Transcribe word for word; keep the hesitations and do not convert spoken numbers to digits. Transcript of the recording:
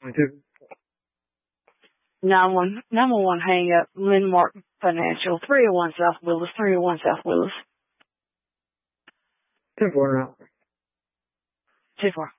Two. nine one one hang up, Landmark Financial, three oh one South Willis, three oh one South Willis. Ten four now. Two four.